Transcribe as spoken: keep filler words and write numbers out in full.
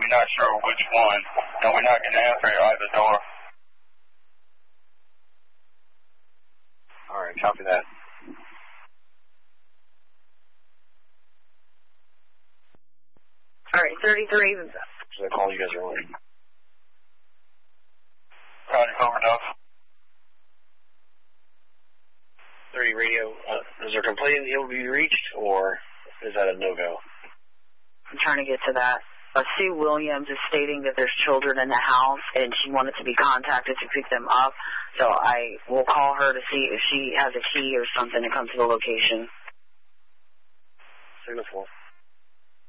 we're not sure which one, and we're not going to answer either door. All right, copy that. All right, thirty-three. So I call you guys early. Roger, over enough. thirty radio, uh, is there a complaint able to be reached, or is that a no-go? I'm trying to get to that. Uh, Sue Williams is stating that there's children in the house, and she wanted to be contacted to pick them up. So I will call her to see if she has a key or something to come to the location. Signal four.